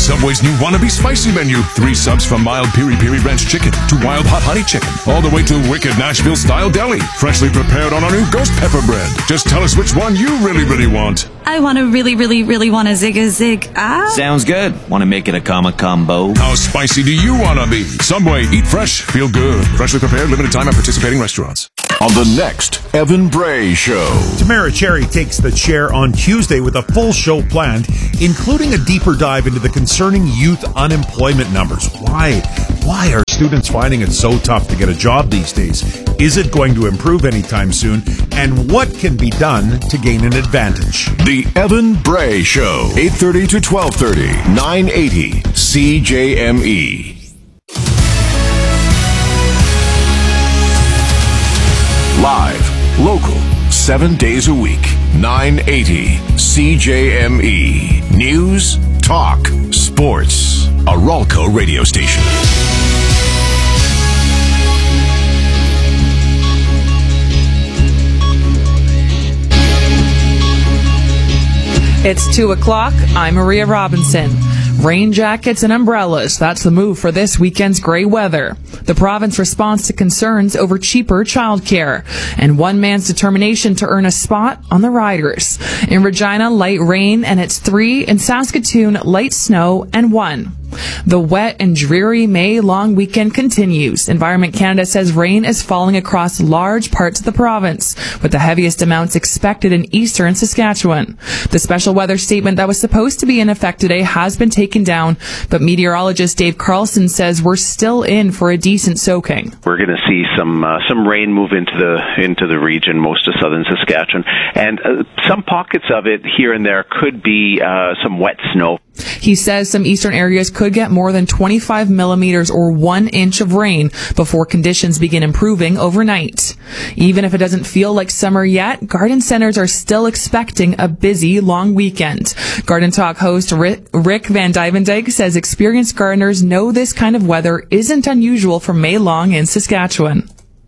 Speaker 23: Subway's new Wannabe Spicy Menu. 3 subs from mild Piri Piri Ranch Chicken to wild hot honey chicken, all the way to wicked Nashville-style deli, freshly prepared on our new ghost pepper bread. Just tell us which one you really, really want.
Speaker 6: I want to really want a Zig.
Speaker 9: Sounds good. Want to make it a combo?
Speaker 23: How spicy do you want to be? Subway, eat fresh, feel good. Freshly prepared, limited time at participating restaurants.
Speaker 1: On the next Evan Bray Show.
Speaker 10: Tamara Cherry takes the chair on Tuesday with a full show planned, including a deeper dive into the concerning youth unemployment numbers. Why are students finding it so tough to get a job these days? Is it going to improve anytime soon? And what can be done to gain an advantage?
Speaker 1: The Evan Bray Show, 8:30 to 12:30, 980 CJME. Live, local, 7 days a week, 980 CJME. News, talk, sports. A Ralco radio station.
Speaker 24: It's 2 o'clock. I'm Maria Robinson. Rain jackets and umbrellas. That's the move for this weekend's gray weather. The province responds to concerns over cheaper childcare and one man's determination to earn a spot on the Riders. In Regina, light rain and it's 3. In Saskatoon, light snow and 1. The wet and dreary May long weekend continues. Environment Canada says rain is falling across large parts of the province, with the heaviest amounts expected in eastern Saskatchewan. The special weather statement that was supposed to be in effect today has been taken down, but meteorologist Dave Carlson says we're still in for a decent soaking.
Speaker 25: We're going to see some rain move into the region, most of southern Saskatchewan, and some pockets of it here and there could be some wet snow.
Speaker 24: He says some eastern areas could get more than 25 millimeters or 1 inch of rain before conditions begin improving overnight. Even if it doesn't feel like summer yet, garden centers are still expecting a busy, long weekend. Garden Talk host Rick Van Duyvendijk says experienced gardeners know this kind of weather isn't unusual for May long in Saskatchewan.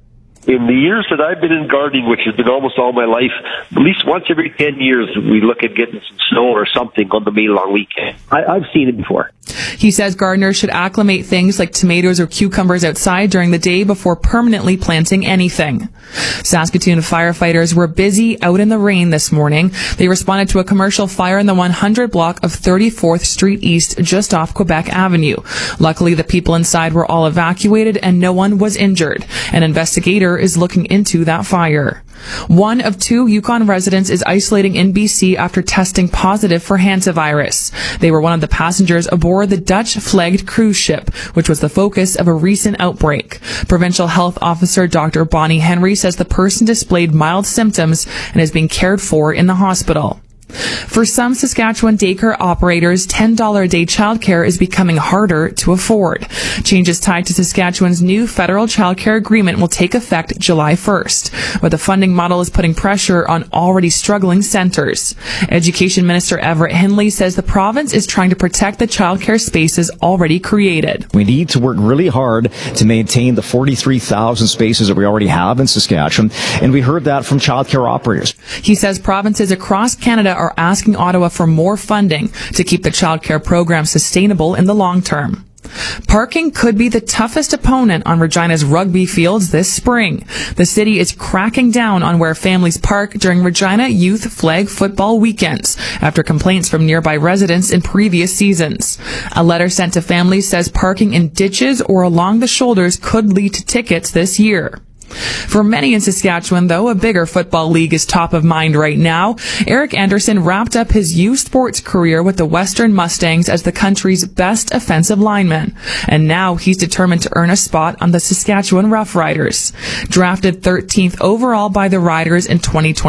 Speaker 26: In the years that I've been in gardening, which has been almost all my life, at least once every 10 years, we look at getting some snow or something on the May long weekend. I've seen it before.
Speaker 24: He says gardeners should acclimate things like tomatoes or cucumbers outside during the day before permanently planting anything. Saskatoon firefighters were busy out in the rain this morning. They responded to a commercial fire in the 100 block of 34th Street East, just off Quebec Avenue. Luckily, the people inside were all evacuated and no one was injured. An investigator is looking into that fire. One of 2 Yukon residents is isolating in BC after testing positive for hantavirus. They were one of the passengers aboard the Dutch-flagged cruise ship, which was the focus of a recent outbreak. Provincial Health Officer Dr. Bonnie Henry says the person displayed mild symptoms and is being cared for in the hospital. For some Saskatchewan daycare operators, $10 a day childcare is becoming harder to afford. Changes tied to Saskatchewan's new federal childcare agreement will take effect July 1st, but the funding model is putting pressure on already struggling centres. Education Minister Everett Hindley says the province is trying to protect the childcare spaces already created.
Speaker 27: We need to work really hard to maintain the 43,000 spaces that we already have in Saskatchewan, and we heard that from childcare operators.
Speaker 24: He says provinces across Canada are asking Ottawa for more funding to keep the childcare program sustainable in the long term. Parking could be the toughest opponent on Regina's rugby fields this spring. The city is cracking down on where families park during Regina Youth Flag football weekends after complaints from nearby residents in previous seasons. A letter sent to families says parking in ditches or along the shoulders could lead to tickets this year. For many in Saskatchewan, though, a bigger football league is top of mind right now. Eric Anderson wrapped up his youth sports career with the Western Mustangs as the country's best offensive lineman. And now he's determined to earn a spot on the Saskatchewan Roughriders. Drafted 13th overall by the Riders in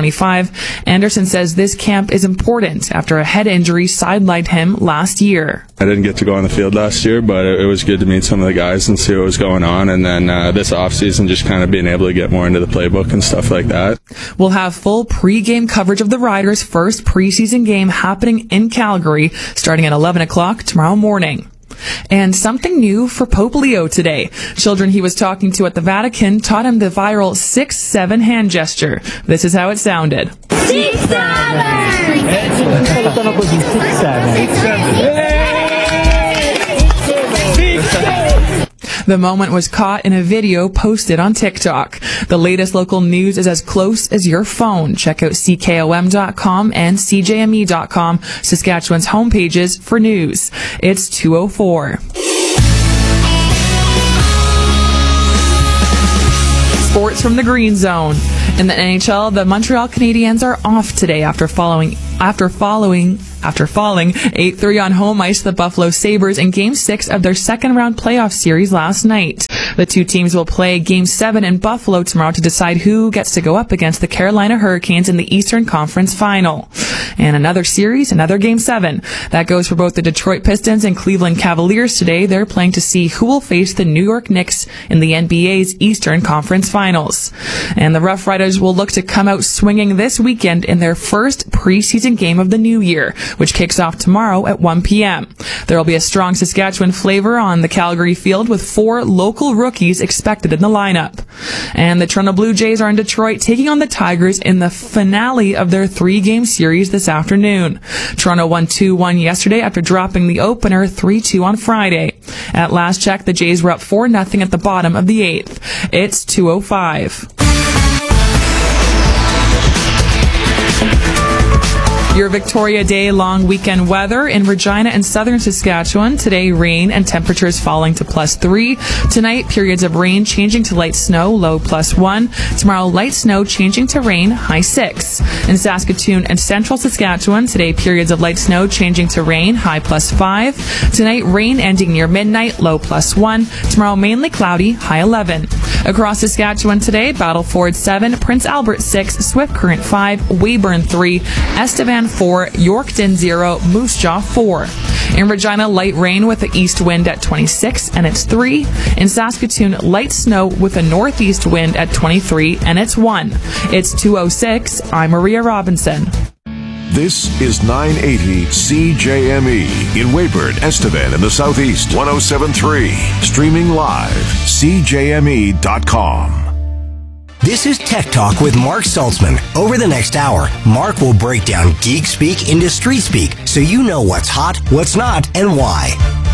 Speaker 24: 2025, Anderson says this camp is important after a head injury sidelined him last year.
Speaker 28: I didn't get to go on the field last year, but it was good to meet some of the guys and see what was going on. And then this offseason, just kind of being able to get more into the playbook and stuff like that.
Speaker 24: We'll have full pre-game coverage of the Riders' first preseason game happening in Calgary starting at 11 o'clock tomorrow morning. And something new for Pope Leo today. Children he was talking to at the Vatican taught him the viral 6-7 hand gesture. This is how it sounded. 6-7! The moment was caught in a video posted on TikTok. The latest local news is as close as your phone. Check out CKOM.com and CJME.com, Saskatchewan's homepages for news. It's 2:04. Sports from the Green Zone. In the NHL, the Montreal Canadiens are off today after falling 8-3 on home ice to the Buffalo Sabres in Game 6 of their second-round playoff series last night. The two teams will play Game 7 in Buffalo tomorrow to decide who gets to go up against the Carolina Hurricanes in the Eastern Conference Final. And another series, another Game 7. That goes for both the Detroit Pistons and Cleveland Cavaliers today. They're playing to see who will face the New York Knicks in the NBA's Eastern Conference Finals. And the Rough Riders will look to come out swinging this weekend in their first preseason game of the new year, which kicks off tomorrow at 1 p.m. There will be a strong Saskatchewan flavor on the Calgary field with 4 local rookies expected in the lineup. And the Toronto Blue Jays are in Detroit taking on the Tigers in the finale of their 3-game series this afternoon. Toronto won 2-1 yesterday after dropping the opener 3-2 on Friday. At last check, the Jays were up 4-0 at the bottom of the 8th. It's 2:05. Your Victoria Day long weekend weather in Regina and southern Saskatchewan. Today, rain and temperatures falling to +3. Tonight, periods of rain changing to light snow, low +1. Tomorrow, light snow changing to rain, high 6. In Saskatoon and central Saskatchewan, today, periods of light snow changing to rain, high +5. Tonight, rain ending near midnight, low +1. Tomorrow, mainly cloudy, high 11. Across Saskatchewan today, Battleford 7, Prince Albert 6, Swift Current 5, Weyburn 3, Estevan 4, Yorkton 0, Moose Jaw 4. In Regina, light rain with an east wind at 26, and it's 3. In Saskatoon, light snow with a northeast wind at 23, and it's 1. It's 2:06. I'm Maria Robinson.
Speaker 1: This is 980 CJME in Weyburn, Estevan in the Southeast, 107.3. Streaming live, CJME.com.
Speaker 7: This is Tech Talk with Mark Saltzman. Over the next hour, Mark will break down geek speak into street speak so you know what's hot, what's not, and why.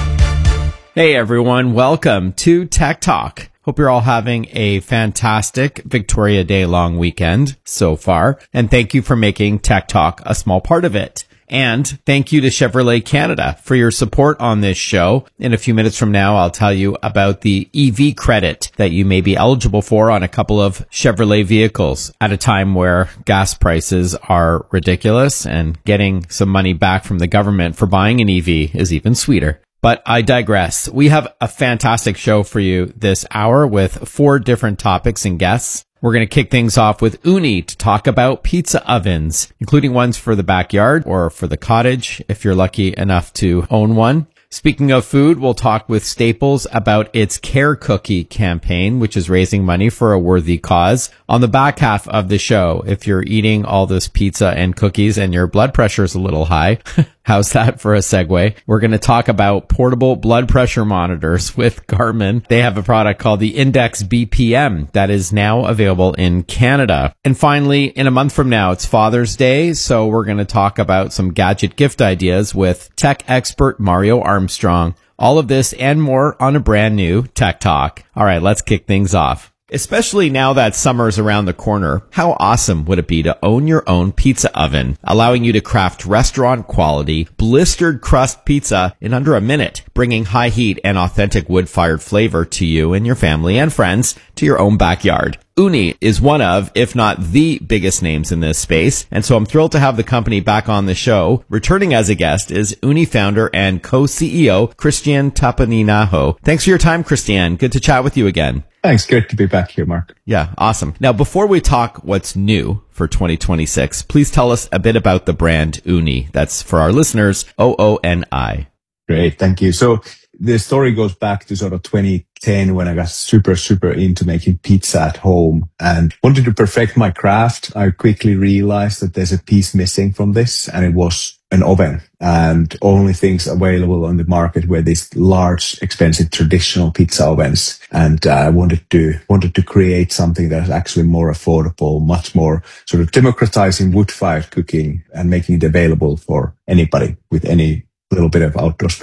Speaker 11: Hey everyone, welcome to Tech Talk. Hope you're all having a fantastic Victoria Day long weekend so far. And thank you for making Tech Talk a small part of it. And thank you to Chevrolet Canada for your support on this show. In a few minutes from now, I'll tell you about the EV credit that you may be eligible for on a couple of Chevrolet vehicles at a time where gas prices are ridiculous and getting some money back from the government for buying an EV is even sweeter. But I digress. We have a fantastic show for you this hour with 4 different topics and guests. We're going to kick things off with Uni to talk about pizza ovens, including ones for the backyard or for the cottage, if you're lucky enough to own one. Speaking of food, we'll talk with Staples about its Care Cookie campaign, which is raising money for a worthy cause. On the back half of the show, if you're eating all this pizza and cookies and your blood pressure is a little high, how's that for a segue? We're going to talk about portable blood pressure monitors with Garmin. They have a product called the Index BPM that is now available in Canada. And finally, in a month from now, it's Father's Day, so we're going to talk about some gadget gift ideas with tech expert Mario Armstrong. All of this and more on a brand new Tech Talk. All right, let's kick things off. Especially now that summer's around the corner, how awesome would it be to own your own pizza oven, allowing you to craft restaurant quality, blistered crust pizza in under a minute, bringing high heat and authentic wood-fired flavor to you and your family and friends to your own backyard. Uni is one of, if not the biggest names in this space, and so I'm thrilled to have the company back on the show. Returning as a guest is Uni founder and co-CEO Christian Tapaninaho. Thanks for your time, Christian. Good to chat with you again.
Speaker 13: Thanks. Good to be back here, Mark.
Speaker 11: Yeah, awesome. Now, before we talk what's new for 2026, please tell us a bit about the brand Uni. That's for our listeners, OONI.
Speaker 13: Great. Thank you. So the story goes back to sort of 2010 when I got super into making pizza at home and wanted to perfect my craft. I quickly realized that there's a piece missing from this, and it was an oven. And only things available on the market were these large, expensive, traditional pizza ovens. And I wanted to create something that is actually more affordable, much more sort of democratizing wood-fired cooking and making it available for anybody with any little bit of outdoor space.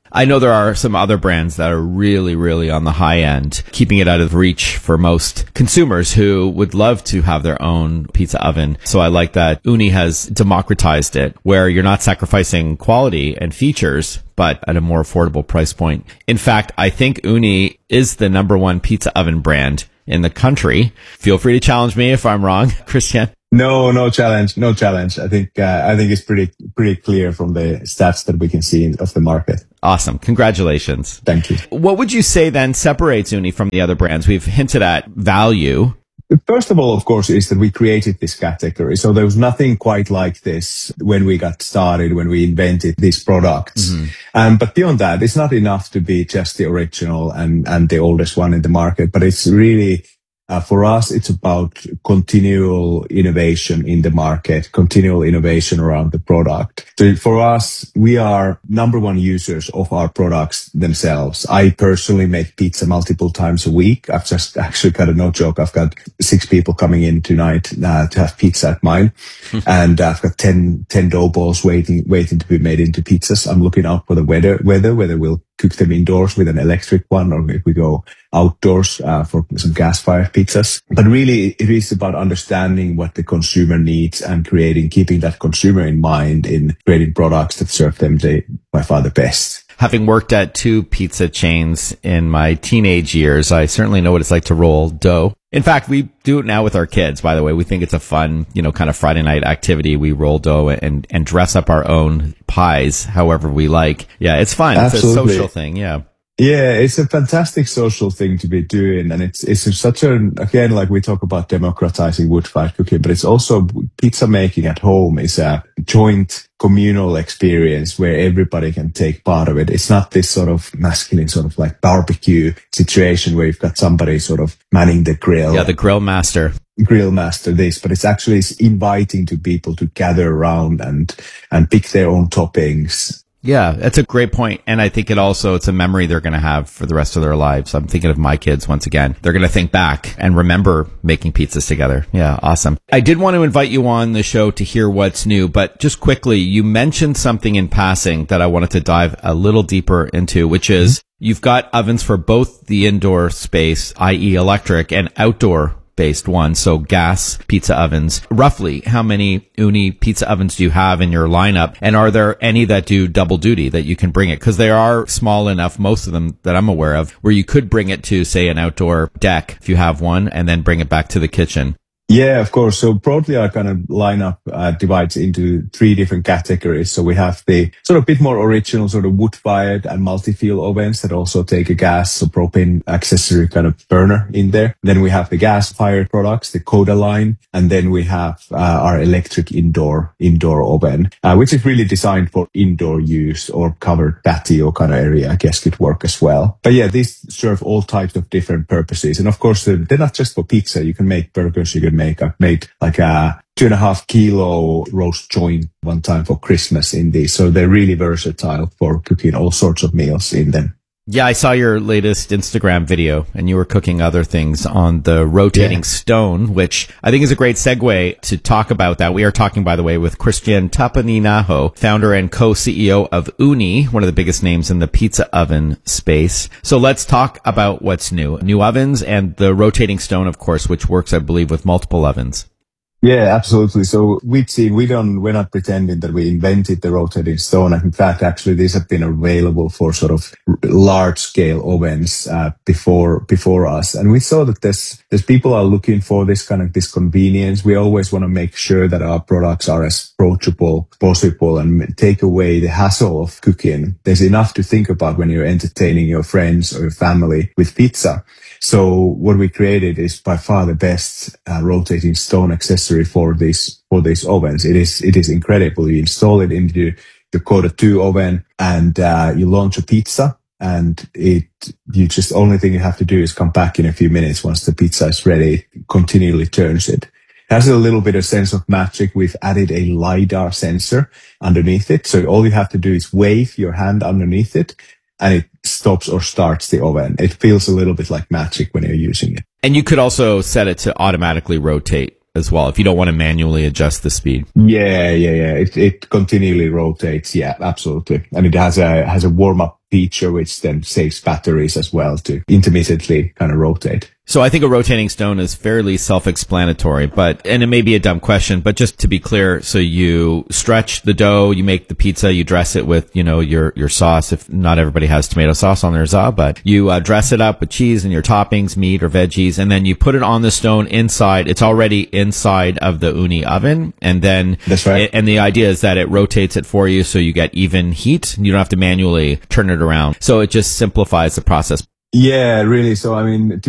Speaker 11: I know there are some other brands that are really, really on the high end, keeping it out of reach for most consumers who would love to have their own pizza oven. So I like that Ooni has democratized it, where you're not sacrificing quality and features, but at a more affordable price point. In fact, I think Ooni is the number one pizza oven brand in the country. Feel free to challenge me if I'm wrong, Christian.
Speaker 13: No challenge. I think it's pretty clear from the stats that we can see of the market.
Speaker 11: Awesome. Congratulations.
Speaker 13: Thank you.
Speaker 11: What would you say then separates Ooni from the other brands? We've hinted at value.
Speaker 13: First of all, of course, is that we created this category. So there was nothing quite like this when we got started, when we invented these products. But beyond that, it's not enough to be just the original and the oldest one in the market, but it's really, for us, it's about continual innovation in the market, continual innovation around the product. So for us, we are number one users of our products themselves. I personally make pizza multiple times a week. I've just actually got no joke. I've got 6 people coming in tonight to have pizza at mine. And I've got 10 dough balls waiting to be made into pizzas. I'm looking out for the weather, whether we'll cook them indoors with an electric one or if we go outdoors for some gas-fired pizzas. But really, it is about understanding what the consumer needs and keeping that consumer in mind in creating products that serve them by far the best.
Speaker 11: Having worked at 2 pizza chains in my teenage years, I certainly know what it's like to roll dough. In fact, we do it now with our kids, by the way. We think it's a fun, kind of Friday night activity. We roll dough and dress up our own pies however we like. Yeah, it's fun.
Speaker 13: Absolutely.
Speaker 11: It's a social thing. Yeah.
Speaker 13: Yeah, it's a fantastic social thing to be doing. And it's such again, like we talk about democratizing wood-fired cooking, but it's also pizza making at home is a joint communal experience where everybody can take part of it. It's not this sort of masculine sort of like barbecue situation where you've got somebody sort of manning the grill.
Speaker 11: Yeah, the grill master,
Speaker 13: but it's actually inviting to people to gather around and pick their own toppings.
Speaker 11: Yeah, that's a great point. And I think it's a memory they're going to have for the rest of their lives. I'm thinking of my kids once again. They're going to think back and remember making pizzas together. Yeah, awesome. I did want to invite you on the show to hear what's new, but just quickly, you mentioned something in passing that I wanted to dive a little deeper into, which is you've got ovens for both the indoor space, i.e. electric, and outdoor based one, so gas pizza ovens. Roughly, how many Ooni pizza ovens do you have in your lineup? And are there any that do double duty that you can bring it? Because they are small enough, most of them that I'm aware of, where you could bring it to, say, an outdoor deck if you have one, and then bring it back to the kitchen.
Speaker 13: Yeah, of course. So broadly, our kind of lineup divides into 3 different categories. So we have the sort of bit more original sort of wood-fired and multi-fuel ovens that also take a gas or propane accessory kind of burner in there. Then we have the gas-fired products, the Coda line, and then we have our electric indoor oven, which is really designed for indoor use or covered patio kind of area. I guess could work as well. But yeah, these serve all types of different purposes. And of course, they're not just for pizza. You can make burgers. I've made like a 2.5 kilo roast joint one time for Christmas in these. So they're really versatile for cooking all sorts of meals in them.
Speaker 11: Yeah, I saw your latest Instagram video and you were cooking other things on the rotating stone, which I think is a great segue to talk about that. We are talking, by the way, with Christian Tapaninaho, founder and co-CEO of Ooni, one of the biggest names in the pizza oven space. So let's talk about what's new. New ovens and the rotating stone, of course, which works, I believe, with multiple ovens.
Speaker 13: Yeah, absolutely. So we're not pretending that we invented the rotating stone. In fact, actually, these have been available for sort of large scale ovens, before us. And we saw that there's people are looking for this convenience. We always want to make sure that our products are as approachable possible and take away the hassle of cooking. There's enough to think about when you're entertaining your friends or your family with pizza. So what we created is by far the best rotating stone accessory for these ovens. It is incredible. You install it into the Coda 2 oven and you launch a pizza, and only thing you have to do is come back in a few minutes once the pizza is ready. It continually turns it. It has a little bit of sense of magic. We've added a LiDAR sensor underneath it. So all you have to do is wave your hand underneath it, and it stops or starts the oven. It feels a little bit like magic when you're using it.
Speaker 11: And you could also set it to automatically rotate as well if you don't want to manually adjust the speed.
Speaker 13: Yeah. It continually rotates. Yeah, absolutely. And it has a warm up feature which then saves batteries as well to intermittently kind of rotate.
Speaker 11: So I think a rotating stone is fairly self-explanatory, and it may be a dumb question, but just to be clear, so you stretch the dough, you make the pizza, you dress it with, your sauce. If not everybody has tomato sauce on their za, but you dress it up with cheese and your toppings, meat or veggies, and then you put it on the stone inside. It's already inside of the uni oven, and then
Speaker 13: that's right.
Speaker 11: And the idea is that it rotates it for you, so you get even heat. You don't have to manually turn it around. So it just simplifies the process.
Speaker 13: Yeah, really. So I mean,